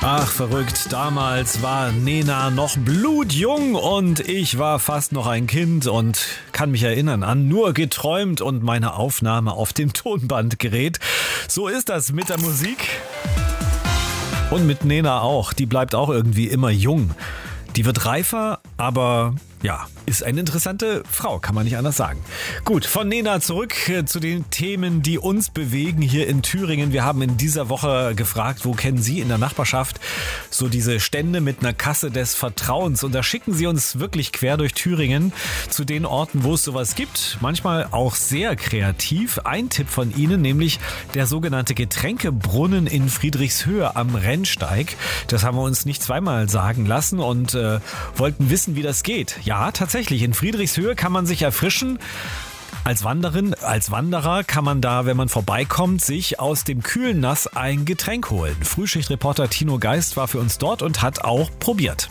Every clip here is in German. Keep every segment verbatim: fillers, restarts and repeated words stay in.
Ach, verrückt. Damals war Nena noch blutjung und ich war fast noch ein Kind und kann mich erinnern an Nur geträumt und meine Aufnahme auf dem Tonbandgerät. So ist das mit der Musik. Und mit Nena auch. Die bleibt auch irgendwie immer jung. Die wird reifer, aber ja, ist eine interessante Frau, kann man nicht anders sagen. Gut, von Nena zurück zu den Themen, die uns bewegen hier in Thüringen. Wir haben in dieser Woche gefragt, wo kennen Sie in der Nachbarschaft so diese Stände mit einer Kasse des Vertrauens? Und da schicken Sie uns wirklich quer durch Thüringen zu den Orten, wo es sowas gibt. Manchmal auch sehr kreativ. Ein Tipp von Ihnen, nämlich der sogenannte Getränkebrunnen in Friedrichshöhe am Rennsteig. Das haben wir uns nicht zweimal sagen lassen und äh, wollten wissen, wie das geht. Ja, tatsächlich. In Friedrichshöhe kann man sich erfrischen. Als Wanderin, als Wanderer kann man da, wenn man vorbeikommt, sich aus dem kühlen Nass ein Getränk holen. Frühschichtreporter Tino Geist war für uns dort und hat auch probiert.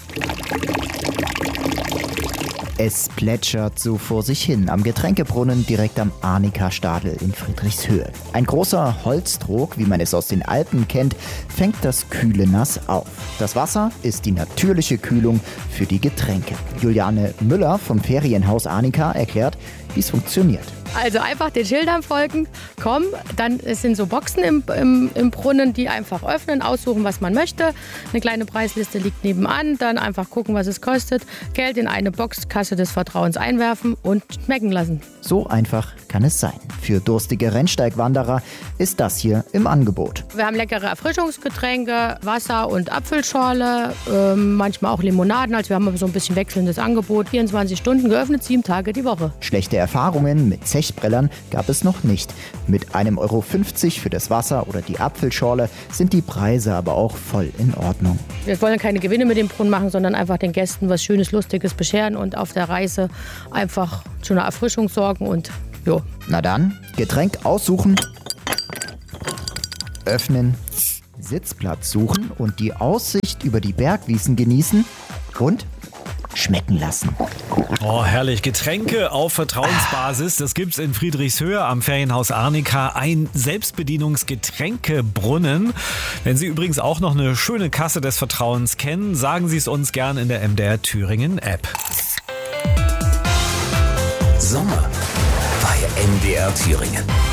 Es plätschert so vor sich hin am Getränkebrunnen direkt am Arnika-Stadel in Friedrichshöhe. Ein großer Holztrog, wie man es aus den Alpen kennt, fängt das kühle Nass auf. Das Wasser ist die natürliche Kühlung für die Getränke. Juliane Müller vom Ferienhaus Arnika erklärt, wie es funktioniert. Also einfach den Schildern folgen, kommen, dann es sind so Boxen im, im, im Brunnen, die einfach öffnen, aussuchen, was man möchte. Eine kleine Preisliste liegt nebenan, dann einfach gucken, was es kostet, Geld in eine Box, Kasse des Vertrauens einwerfen und schmecken lassen. So einfach kann es sein. Für durstige Rennsteigwanderer ist das hier im Angebot. Wir haben leckere Erfrischungsgetränke, Wasser und Apfelschorle, äh, manchmal auch Limonaden. Also wir haben so ein bisschen wechselndes Angebot. vierundzwanzig Stunden geöffnet, sieben Tage die Woche. Schlechte Erfahrungen mit Zechbrellern gab es noch nicht. Mit einem Euro fünfzig für das Wasser oder die Apfelschorle sind die Preise aber auch voll in Ordnung. Wir wollen keine Gewinne mit dem Brunnen machen, sondern einfach den Gästen was Schönes, Lustiges bescheren und auf der Reise einfach zu einer Erfrischung sorgen und jo. Na dann, Getränk aussuchen, öffnen, Sitzplatz suchen und die Aussicht über die Bergwiesen genießen und schmecken lassen. Oh, herrlich. Getränke auf Vertrauensbasis. Das gibt's in Friedrichshöhe am Ferienhaus Arnika. Ein Selbstbedienungsgetränkebrunnen. Wenn Sie übrigens auch noch eine schöne Kasse des Vertrauens kennen, sagen Sie es uns gern in der M D R Thüringen App. Sommer bei M D R Thüringen.